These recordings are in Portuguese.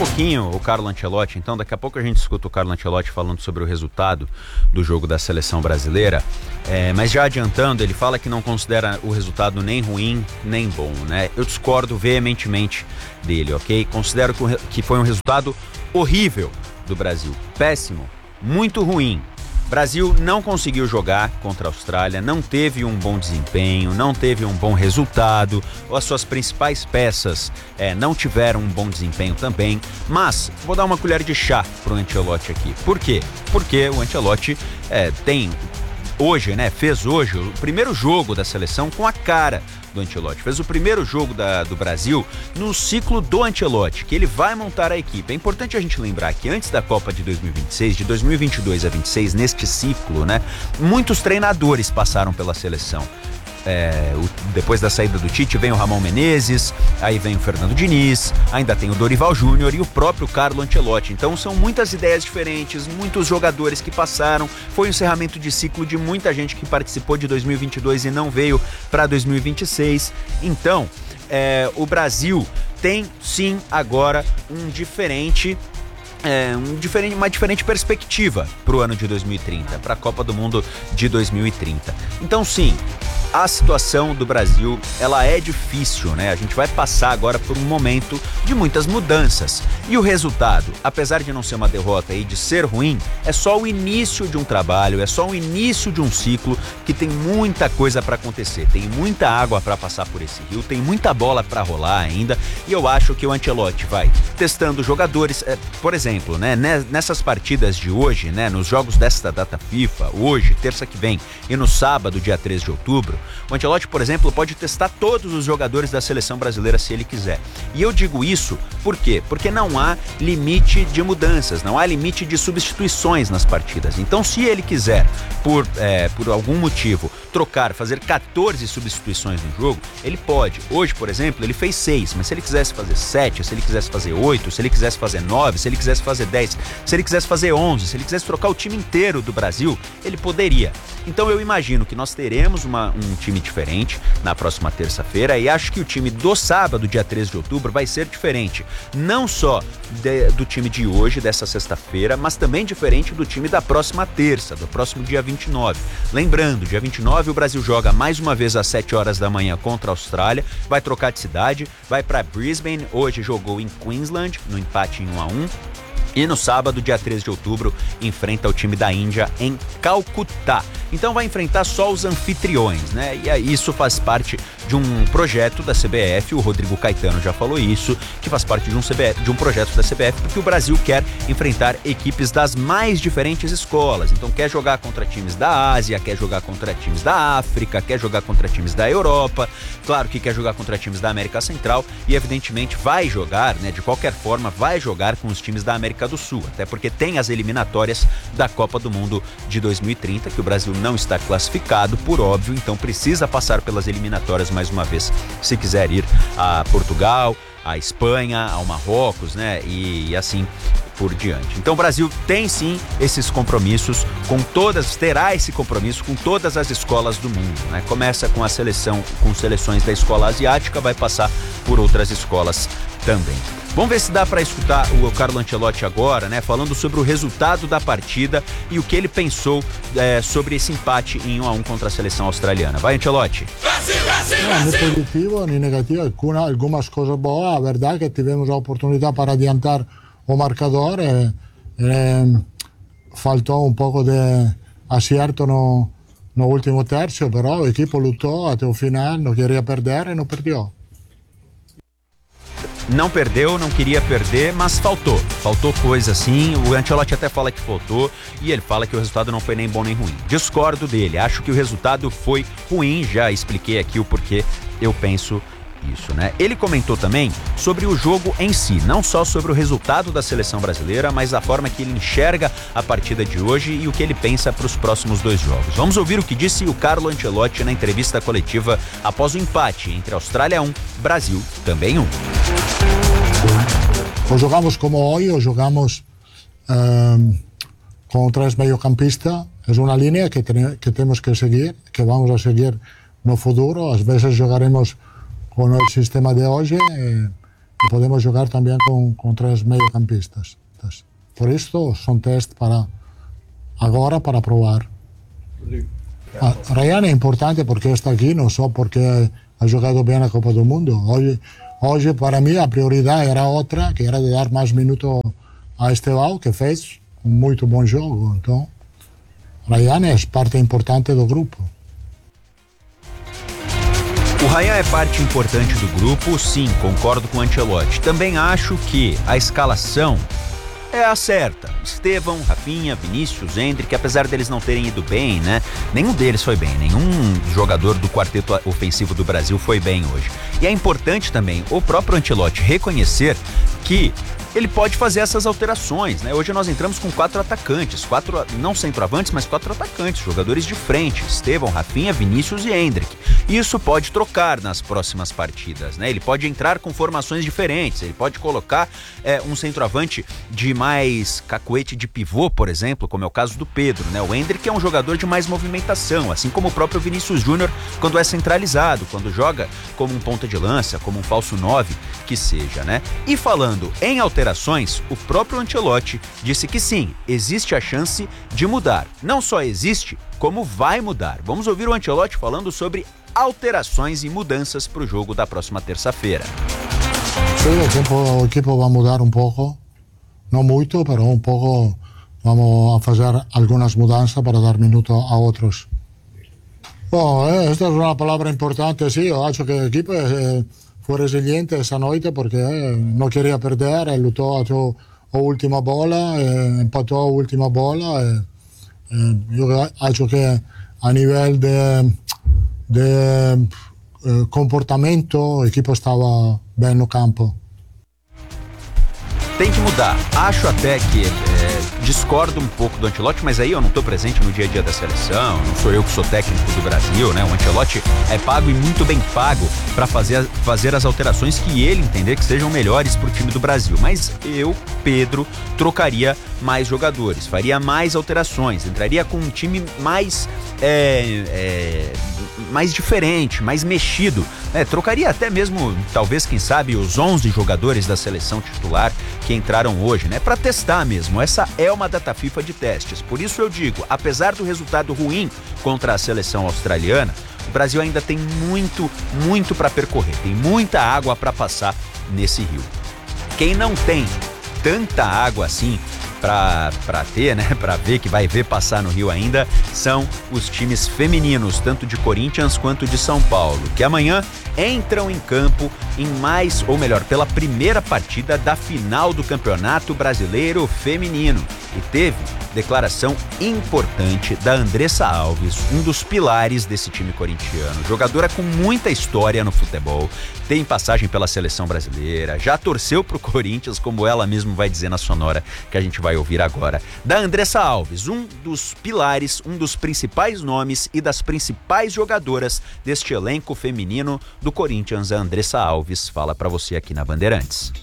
pouquinho o Carlo Ancelotti, então daqui a pouco a gente escuta o Carlo Ancelotti falando sobre o resultado do jogo da seleção brasileira, mas já adiantando, ele fala que não considera o resultado nem ruim nem bom, né? Eu discordo veementemente dele, ok? Considero que foi um resultado horrível do Brasil, péssimo, muito ruim. Brasil não conseguiu jogar contra a Austrália, não teve um bom desempenho, não teve um bom resultado, as suas principais peças não tiveram um bom desempenho também, mas vou dar uma colher de chá pro Ancelotti aqui. Por quê? Porque o Ancelotti fez hoje o primeiro jogo da seleção com a cara do Ancelotti. Fez o primeiro jogo do Brasil no ciclo do Ancelotti, que ele vai montar a equipe. É importante a gente lembrar que antes da Copa de 2026, de 2022 a 26, neste ciclo, né, muitos treinadores passaram pela seleção. Depois da saída do Tite vem o Ramon Menezes, aí vem o Fernando Diniz, ainda tem o Dorival Júnior e o próprio Carlo Ancelotti. Então são muitas ideias diferentes, muitos jogadores que passaram, foi um encerramento de ciclo de muita gente que participou de 2022 e não veio para 2026. Então o Brasil tem sim agora uma diferente perspectiva para o ano de 2030, para a Copa do Mundo de 2030. Então sim, a situação do Brasil, ela é difícil, né? A gente vai passar agora por um momento de muitas mudanças. E o resultado, apesar de não ser uma derrota e de ser ruim, é só o início de um trabalho, é só o início de um ciclo que tem muita coisa para acontecer. Tem muita água para passar por esse rio, tem muita bola para rolar ainda. E eu acho que o Ancelotti vai testando jogadores, por exemplo, né? Nessas partidas de hoje, né? Nos jogos desta data FIFA, hoje, terça que vem, e no sábado, dia 3 de outubro, o Ancelotti, por exemplo, pode testar todos os jogadores da seleção brasileira se ele quiser. E eu digo isso por quê? Porque não há limite de mudanças, não há limite de substituições nas partidas. Então, se ele quiser, por algum motivo, fazer 14 substituições no jogo, ele pode. Hoje, por exemplo, ele fez 6, mas se ele quisesse fazer 7, se ele quisesse fazer 8, se ele quisesse fazer 9, se ele quisesse fazer 10, se ele quisesse fazer 11, se ele quisesse trocar o time inteiro do Brasil, ele poderia. Então eu imagino que nós teremos um time diferente na próxima terça-feira e acho que o time do sábado, dia 13 de outubro, vai ser diferente. Não só do time de hoje, dessa sexta-feira, mas também diferente do time da próxima terça, do próximo dia 29. Lembrando, dia 29 o Brasil joga mais uma vez às 7 horas da manhã contra a Austrália, vai trocar de cidade, vai para Brisbane, hoje jogou em Queensland, no empate em 1-1. E no sábado, dia 13 de outubro, enfrenta o time da Índia em Calcutá. Então vai enfrentar só os anfitriões, né? E isso faz parte de um projeto da CBF, o Rodrigo Caetano já falou isso, que faz parte de um projeto da CBF, porque o Brasil quer enfrentar equipes das mais diferentes escolas. Então quer jogar contra times da Ásia, quer jogar contra times da África, quer jogar contra times da Europa, claro que quer jogar contra times da América Central e evidentemente vai jogar, né? De qualquer forma, vai jogar com os times da América do Sul, até porque tem as eliminatórias da Copa do Mundo de 2030, que o Brasil não está classificado, por óbvio, então precisa passar pelas eliminatórias mais uma vez, se quiser ir a Portugal, a Espanha, ao Marrocos, né, e assim por diante. Então o Brasil tem sim esses compromissos terá esse compromisso com todas as escolas do mundo, né? Começa com com seleções da escola asiática, vai passar por outras escolas também. Vamos ver se dá para escutar o Carlo Ancelotti agora, né, falando sobre o resultado da partida e o que ele pensou sobre esse empate em 1-1 contra a seleção australiana. Vai, Ancelotti. No, ni positivo ni negativo, algumas coisas boas. A verdade é que tivemos a oportunidade para adiantar o marcador. Faltou um pouco de acerto no último terço, però o equipo lutou até o final, não queria perder e não perdeu. Não perdeu, não queria perder, mas faltou coisa assim. O Ancelotti até fala que faltou e ele fala que o resultado não foi nem bom nem ruim. Discordo dele, acho que o resultado foi ruim, já expliquei aqui o porquê eu penso isso, né? Ele comentou também sobre o jogo em si, não só sobre o resultado da seleção brasileira, mas a forma que ele enxerga a partida de hoje e o que ele pensa para os próximos 2 jogos. Vamos ouvir o que disse o Carlo Ancelotti na entrevista coletiva após o empate entre Austrália 1, Brasil também 1. O jogamos como hoje, o jogamos com 3 mediocampistas. É uma linha que temos que seguir, que vamos a seguir no futuro. Às vezes jogaremos con el sistema de hoy Podemos jogar também com 3 mediocampistas. Por isso, são testes para agora para provar. Ryan é importante porque está aqui, não só porque ha jogado bem a Copa do Mundo. Hoje, para mim, a prioridade era outra, que era de dar mais minutos a Estevão, que fez um muito bom jogo. Então, Ryan é parte importante do grupo. O Ryan é parte importante do grupo, sim, concordo com o Ancelotti. Também acho que a escalação é a certa. Estevão, Rafinha, Vinícius, Endrick, apesar deles não terem ido bem, né? Nenhum deles foi bem, nenhum jogador do quarteto ofensivo do Brasil foi bem hoje. E é importante também o próprio Ancelotti reconhecer que ele pode fazer essas alterações, né? Hoje nós entramos com 4 atacantes, 4 não centroavantes, mas 4 atacantes, jogadores de frente, Estevão, Rafinha, Vinícius e Endrick. Isso pode trocar nas próximas partidas, né? Ele pode entrar com formações diferentes, ele pode colocar um centroavante de mais cacuete de pivô, por exemplo, como é o caso do Pedro, né? O Endrick é um jogador de mais movimentação, assim como o próprio Vinícius Júnior quando é centralizado, quando joga como um ponta de lança, como um falso 9, que seja, né? E falando em alterações, o próprio Ancelotti disse que sim, existe a chance de mudar. Não só existe, como vai mudar. Vamos ouvir o Ancelotti falando sobre alterações e mudanças para o jogo da próxima terça-feira. Sim, o equipo vai mudar um pouco, não muito, mas um pouco. Vamos a fazer algumas mudanças para dar minutos a outros. Bom, esta é uma palavra importante, sim. Eu acho que o equipo foi resiliente essa noite porque não queria perder, lutou até a última bola, empatou a última bola. Eu acho que a nível de comportamento o equipo estava bem no campo. Tem que mudar. Acho até que discordo um pouco do Ancelotti, mas aí eu não estou presente no dia a dia da seleção, não sou eu que sou técnico do Brasil, né? O Ancelotti é pago e muito bem pago para fazer as alterações que ele entender que sejam melhores para o time do Brasil. Mas eu, Pedro, trocaria mais jogadores, faria mais alterações, entraria com um time mais mais diferente, mais mexido, né? Trocaria até mesmo, talvez, quem sabe, os 11 jogadores da seleção titular que entraram hoje, né? Para testar mesmo. Essa é uma data FIFA de testes. Por isso eu digo, apesar do resultado ruim contra a seleção australiana, o Brasil ainda tem muito para percorrer, tem muita água para passar nesse rio. Quem não tem tanta água assim para ter, né, para ver que vai ver passar no Rio ainda, são os times femininos, tanto de Corinthians quanto de São Paulo, que amanhã entram em campo pela primeira partida da final do Campeonato Brasileiro Feminino. E teve declaração importante da Andressa Alves, um dos pilares desse time corintiano, jogadora com muita história no futebol, tem passagem pela seleção brasileira, já torceu pro Corinthians, como ela mesma vai dizer na sonora que a gente vai ouvir agora, da Andressa Alves, um dos pilares, um dos principais nomes e das principais jogadoras deste elenco feminino do Corinthians. A Andressa Alves fala para você aqui na Bandeirantes.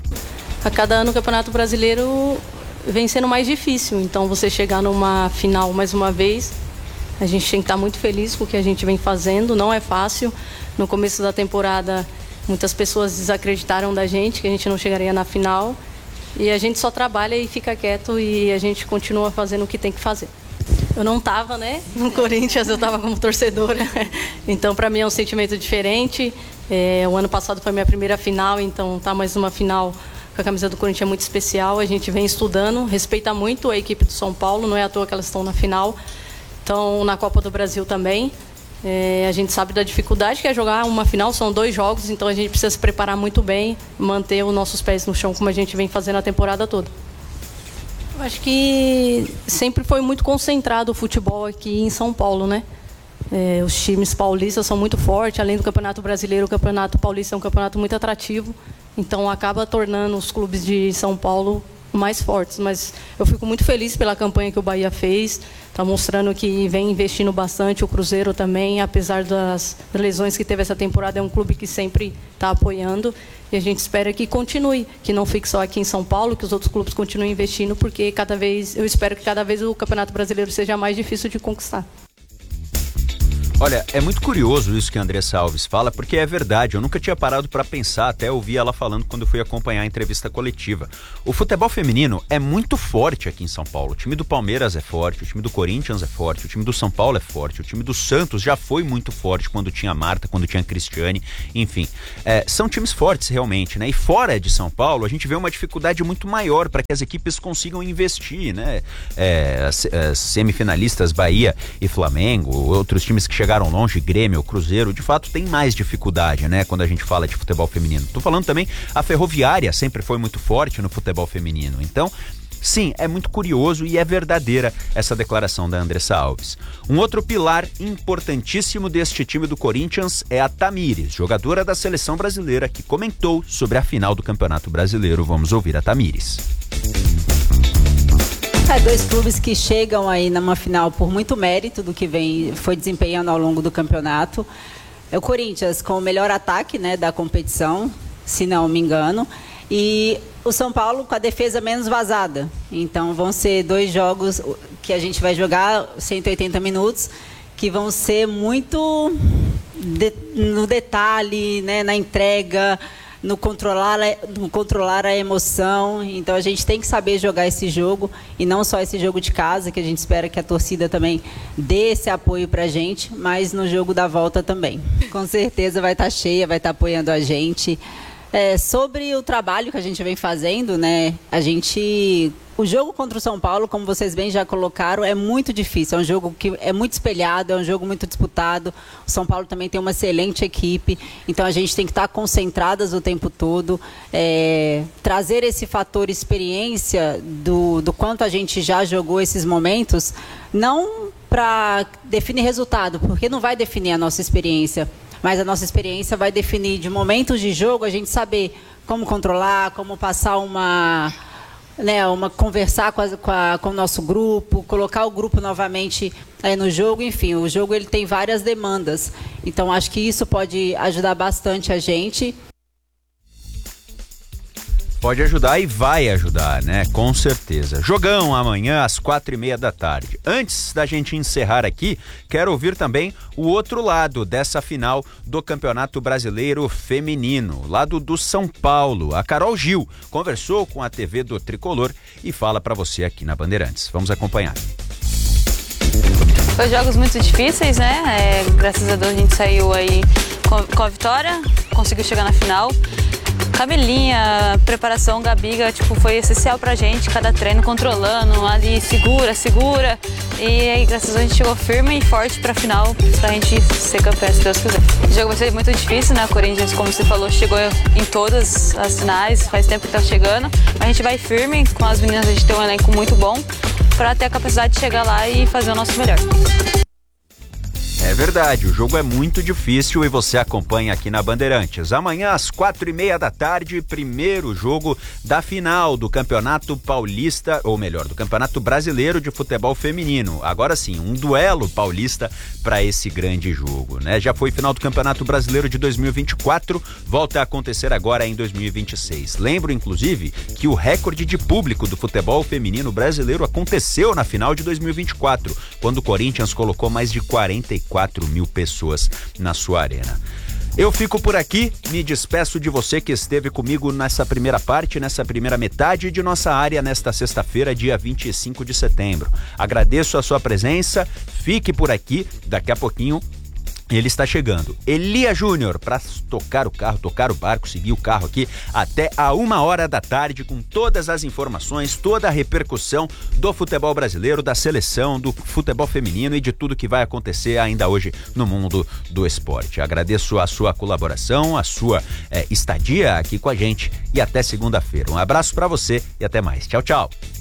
A cada ano o Campeonato Brasileiro vem sendo mais difícil, então você chegar numa final mais uma vez, a gente tem que estar muito feliz com o que a gente vem fazendo, não é fácil. No começo da temporada muitas pessoas desacreditaram da gente, que a gente não chegaria na final, e a gente só trabalha e fica quieto e a gente continua fazendo o que tem que fazer. Eu não estava, né, no Corinthians, eu estava como torcedora, então para mim é um sentimento diferente. O ano passado foi minha primeira final, então tá mais uma final com a camisa do Corinthians é muito especial. A gente vem estudando, respeita muito a equipe do São Paulo, não é à toa que elas estão na final, estão na Copa do Brasil também. A gente sabe da dificuldade que é jogar uma final, são 2 jogos, então a gente precisa se preparar muito bem, manter os nossos pés no chão como a gente vem fazendo a temporada toda. Eu acho que sempre foi muito concentrado o futebol aqui em São Paulo, né? Os times paulistas são muito fortes, além do Campeonato Brasileiro, o Campeonato Paulista é um campeonato muito atrativo, então acaba tornando os clubes de São Paulo mais fortes. Mas eu fico muito feliz pela campanha que o Bahia fez, está mostrando que vem investindo bastante, o Cruzeiro também, apesar das lesões que teve essa temporada, é um clube que sempre está apoiando, e a gente espera que continue, que não fique só aqui em São Paulo, que os outros clubes continuem investindo, porque eu espero que cada vez o Campeonato Brasileiro seja mais difícil de conquistar. Olha, é muito curioso isso que a Andressa Alves fala, porque é verdade, eu nunca tinha parado para pensar, até ouvir ela falando quando eu fui acompanhar a entrevista coletiva. O futebol feminino é muito forte aqui em São Paulo. O time do Palmeiras é forte, o time do Corinthians é forte, o time do São Paulo é forte, o time do Santos já foi muito forte quando tinha Marta, quando tinha Cristiane, enfim. São times fortes realmente, né? E fora de São Paulo, a gente vê uma dificuldade muito maior para que as equipes consigam investir, né? As semifinalistas Bahia e Flamengo, outros times que chegaram longe, Grêmio, Cruzeiro, de fato tem mais dificuldade, né, quando a gente fala de futebol feminino. Tô falando também, a Ferroviária sempre foi muito forte no futebol feminino. Então, sim, é muito curioso e é verdadeira essa declaração da Andressa Alves. Um outro pilar importantíssimo deste time do Corinthians é a Tamires, jogadora da seleção brasileira, que comentou sobre a final do Campeonato Brasileiro. Vamos ouvir a Tamires. Dois clubes que chegam aí numa final por muito mérito do que foi desempenhando ao longo do campeonato. É o Corinthians com o melhor ataque, né, da competição, se não me engano, e o São Paulo com a defesa menos vazada. Então vão ser 2 jogos que a gente vai jogar 180 minutos, que vão ser muito no detalhe, né, na entrega, no controlar a emoção. Então a gente tem que saber jogar esse jogo, e não só esse jogo de casa, que a gente espera que a torcida também dê esse apoio pra gente, mas no jogo da volta também. Com certeza vai estar cheia, vai estar apoiando a gente. Sobre o trabalho que a gente vem fazendo, né? O jogo contra o São Paulo, como vocês bem já colocaram, é muito difícil. É um jogo que é muito espelhado, é um jogo muito disputado. O São Paulo também tem uma excelente equipe, então a gente tem que estar concentradas o tempo todo. Trazer esse fator experiência do quanto a gente já jogou esses momentos, não para definir resultado, porque não vai definir a nossa experiência, mas a nossa experiência vai definir, de momentos de jogo, a gente saber como controlar, como passar conversar com o nosso grupo, colocar o grupo novamente no jogo. Enfim, o jogo ele tem várias demandas, então acho que isso pode ajudar bastante a gente. Pode ajudar e vai ajudar, né? Com certeza. Jogão amanhã às 4:30 da tarde. Antes da gente encerrar aqui, quero ouvir também o outro lado dessa final do Campeonato Brasileiro Feminino, lado do São Paulo. A Carol Gil conversou com a TV do Tricolor e fala pra você aqui na Bandeirantes. Vamos acompanhar. Foi jogos muito difíceis, né? Graças a Deus a gente saiu aí com a vitória, conseguiu chegar na final. Camilinha, preparação, Gabiga, foi essencial pra gente, cada treino controlando, ali segura, e aí graças a Deus a gente chegou firme e forte pra final, pra gente ser campeão, se Deus quiser. O jogo vai ser muito difícil, né? O Corinthians, como você falou, chegou em todas as finais, faz tempo que tá chegando, mas a gente vai firme, com as meninas a gente tem um elenco muito bom, pra ter a capacidade de chegar lá e fazer o nosso melhor. É verdade, o jogo é muito difícil e você acompanha aqui na Bandeirantes. Amanhã às 4:30 da tarde, primeiro jogo da final do Campeonato Paulista, ou melhor, do Campeonato Brasileiro de Futebol Feminino. Agora sim, um duelo paulista para esse grande jogo, né? Já foi final do Campeonato Brasileiro de 2024, volta a acontecer agora em 2026. Lembro, inclusive, que o recorde de público do futebol feminino brasileiro aconteceu na final de 2024, quando o Corinthians colocou mais de 44 mil pessoas na sua arena. Eu fico por aqui, me despeço de você que esteve comigo nessa primeira parte, nessa primeira metade de nossa área nesta sexta-feira, dia 25 de setembro. Agradeço a sua presença, fique por aqui, daqui a pouquinho ele está chegando. Elia Júnior, para tocar o carro, tocar o barco, seguir o carro aqui até a 1h da tarde com todas as informações, toda a repercussão do futebol brasileiro, da seleção, do futebol feminino e de tudo que vai acontecer ainda hoje no mundo do esporte. Agradeço a sua colaboração, a sua estadia aqui com a gente e até segunda-feira. Um abraço para você e até mais. Tchau, tchau.